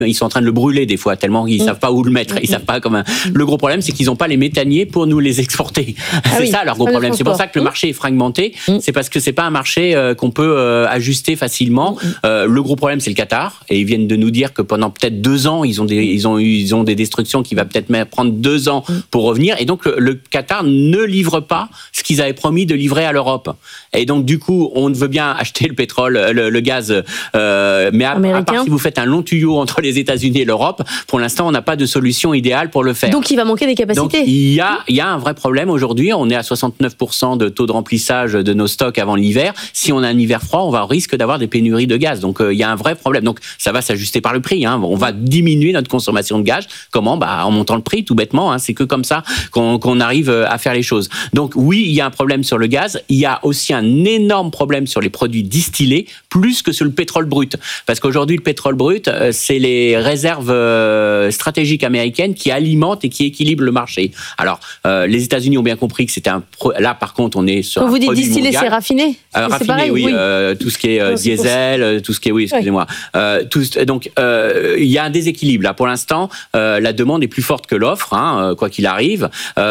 Ils sont en train de le brûler des fois, tellement ils savent pas où le mettre. Ils savent pas comment. Le gros problème, c'est qu'ils n'ont pas les méthaniers pour nous les exporter. C'est ça leur gros problème. C'est pour ça que le marché est fragmenté. C'est parce que c'est pas un marché qu'on peut ajuster facilement. Le gros problème, c'est le Qatar. Et ils viennent de nous dire que pendant peut-être 2 ans, ils ont des destructions qui va peut-être prendre 2 ans pour revenir. Et donc, le Qatar ne livre pas ce qu'ils avaient promis de livrer à l'Europe. Et donc, du coup, on veut bien acheter le pétrole, le gaz, mais à part si vous faites un long tuyau entre les États-Unis et l'Europe, pour l'instant, on n'a pas de solution idéale pour le faire. Donc, il va manquer des capacités. Donc, il y a un vrai problème aujourd'hui. On est à 69% de taux de remplissage de nos stocks avant l'hiver. Si on a un hiver froid, on risque d'avoir des pénuries de gaz. Donc, il y a un vrai problème. Donc, ça va s'ajuster par le prix. On va diminuer notre consommation de gaz. Comment ? En montant le prix, tout bêtement. C'est que comme ça qu'on arrive à faire les choses. Donc, oui, il y a un problème sur le gaz. Il y a aussi un énorme problème sur les produits distillés, plus que sur le pétrole brut. Parce qu'aujourd'hui, le pétrole brut, c'est les réserves stratégiques américaines qui alimentent et qui équilibrent le marché. Alors, les États-Unis ont bien compris que c'était là, par contre, on est sur quand un produit mondial. Quand vous dites distillé, c'est raffiné. Raffiné, pareil, oui. Tout ce qui est diesel, tout ce qui est, excusez-moi. Donc, il y a un déséquilibre là. Pour l'instant, la demande est plus forte que l'offre, quoi qu'il arrive,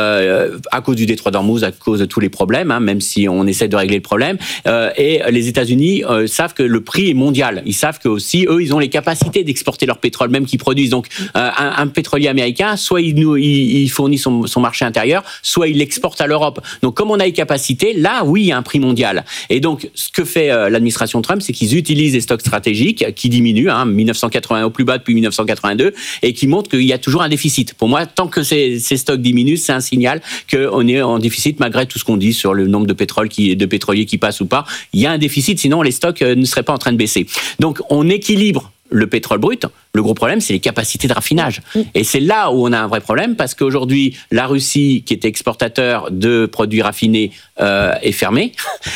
à cause du détroit d'Ormuz, à cause de tous les problèmes, même si on essaie de régler le problème. Et les États-Unis savent que le prix est mondial. Ils savent que aussi, eux, ils ont les capacités d'exporter leur pétrole, même qu'ils produisent. Donc, un pétrolier américain, soit il fournit son marché intérieur, soit il l'exporte à l'Europe. Donc, comme on a les capacités, là, oui, il y a un prix mondial. Et donc, ce que fait l'administration Trump, c'est qu'ils utilisent des stocks stratégiques qui diminuent, 1980 au plus bas depuis 1982, et qui montrent qu'il y a toujours un déficit. Pour moi, tant que ces stocks diminuent, c'est un signal qu'on est en déficit, malgré tout ce qu'on dit sur le nombre de pétroliers qui passent ou pas. Il y a un déficit, sinon les stocks ne seraient pas en train de baisser. Donc, on équilibre le pétrole brut. Le gros problème, c'est les capacités de raffinage. Et c'est là où on a un vrai problème, parce qu'aujourd'hui, la Russie, qui était exportateur de produits raffinés, est fermée.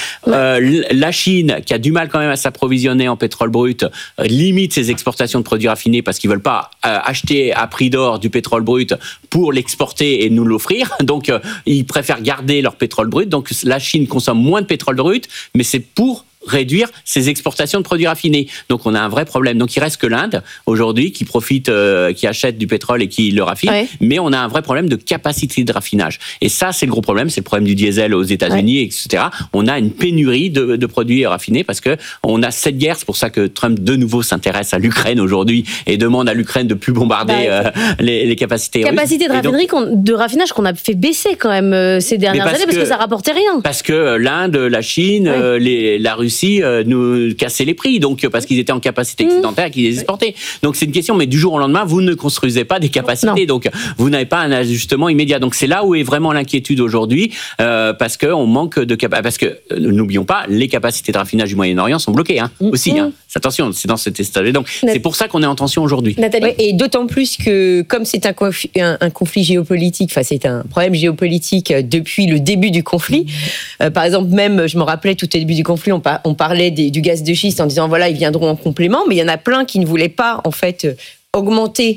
La Chine, qui a du mal quand même à s'approvisionner en pétrole brut, limite ses exportations de produits raffinés parce qu'ils veulent pas acheter à prix d'or du pétrole brut pour l'exporter et nous l'offrir. Donc, ils préfèrent garder leur pétrole brut. Donc, la Chine consomme moins de pétrole brut, mais c'est pour réduire ses exportations de produits raffinés. Donc, on a un vrai problème. Donc, il reste que l'Inde, aujourd'hui, qui profite, qui achète du pétrole et qui le raffine. Ouais. Mais on a un vrai problème de capacité de raffinage. Et ça, c'est le gros problème. C'est le problème du diesel aux États-Unis, etc. On a une pénurie de produits raffinés parce que on a cette guerre. C'est pour ça que Trump, de nouveau, s'intéresse à l'Ukraine aujourd'hui et demande à l'Ukraine de plus bombarder les capacités russes. Capacité de raffinage qu'on a fait baisser quand même ces dernières années parce que ça rapportait rien. Parce que l'Inde, la Chine, la Russie nous cassaient les prix, donc parce qu'ils étaient en capacité excédentaire et qu'ils les exportaient. Donc c'est une question, mais du jour au lendemain, vous ne construisez pas des capacités, donc vous n'avez pas un ajustement immédiat. Donc c'est là où est vraiment l'inquiétude aujourd'hui, parce qu'on manque de capacités. Parce que, n'oublions pas, les capacités de raffinage du Moyen-Orient sont bloquées aussi. Attention, c'est dans cet état. Donc c'est pour ça qu'on est en tension aujourd'hui. Nathalie. Et d'autant plus que, comme c'est un conflit géopolitique, enfin c'est un problème géopolitique depuis le début du conflit, par exemple, même, je me rappelais tout au début du conflit, on parlait du gaz de schiste en disant voilà, ils viendront en complément, mais il y en a plein qui ne voulaient pas en fait augmenter,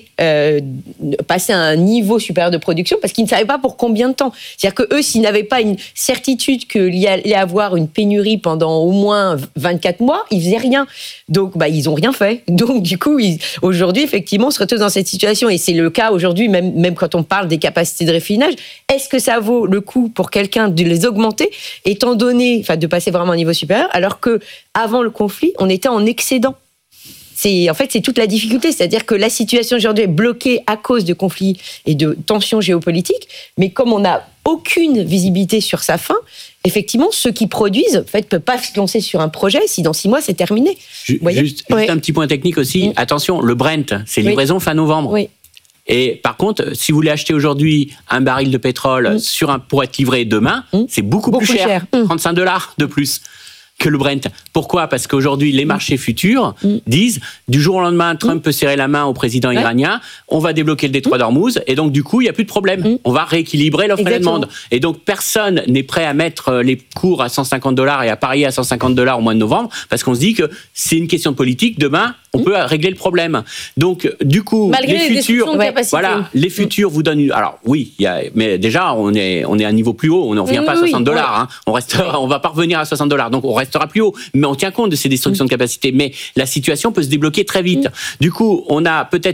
passer à un niveau supérieur de production parce qu'ils ne savaient pas pour combien de temps. C'est-à-dire que eux, s'ils n'avaient pas une certitude qu'il y allait avoir une pénurie pendant au moins 24 mois, ils faisaient rien. Donc, ils n'ont rien fait. Donc, du coup, aujourd'hui, effectivement, on se retrouve dans cette situation. Et c'est le cas aujourd'hui, même quand on parle des capacités de raffinage. Est-ce que ça vaut le coup pour quelqu'un de les augmenter, étant donné, de passer vraiment à un niveau supérieur, alors que avant le conflit, on était en excédent? C'est toute la difficulté, c'est-à-dire que la situation aujourd'hui est bloquée à cause de conflits et de tensions géopolitiques, mais comme on n'a aucune visibilité sur sa fin, effectivement, ceux qui produisent ne peuvent pas se lancer sur un projet si dans 6 mois c'est terminé. Juste un petit point technique aussi, attention, le Brent, c'est livraison fin novembre. Oui. Et par contre, si vous voulez acheter aujourd'hui un baril de pétrole pour être livré demain, c'est beaucoup plus cher. $35 de plus que le Brent. Pourquoi ? Parce qu'aujourd'hui, les marchés futurs disent, du jour au lendemain, Trump peut serrer la main au président iranien, on va débloquer le détroit d'Ormuz, et donc du coup, il n'y a plus de problème. On va rééquilibrer l'offre et la demande. Et donc, personne n'est prêt à mettre les cours à $150 et à parier à $150 au mois de novembre, parce qu'on se dit que c'est une question politique. Demain, on peut régler le problème. Donc, du coup, malgré les futurs, les futurs vous donnent. Alors oui, mais déjà, on est à un niveau plus haut. On ne revient pas à $60. On va pas revenir à $60. Donc, on restera plus haut. Mais on tient compte de ces destructions de capacité. Mais la situation peut se débloquer très vite. Du coup, on a peut-être